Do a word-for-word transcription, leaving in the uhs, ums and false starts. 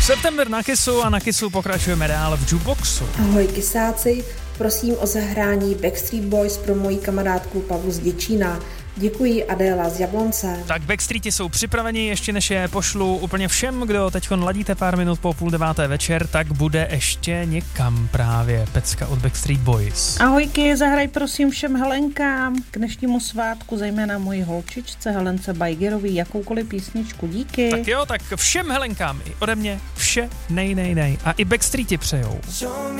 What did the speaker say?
September na Kissu a na Kissu pokračujeme dál v Jukeboxu. Ahoj Kisáci, prosím o zahrání Backstreet Boys pro moji kamarádku Pavlu z Děčína. Děkuji, Adéla z Jablonce. Tak Backstreeti jsou připraveni, ještě než je pošlu úplně všem, kdo teďkon ladíte pár minut po půl deváté večer, tak bude ještě někam právě pecka od Backstreet Boys. Ahojky, zahraj prosím všem Helenkám k dnešnímu svátku, zejména mojí holčičce Helence Bajgerový, jakoukoliv písničku, díky. Tak jo, tak všem Helenkám i ode mě vše nej nej nej a i Backstreeti přejou.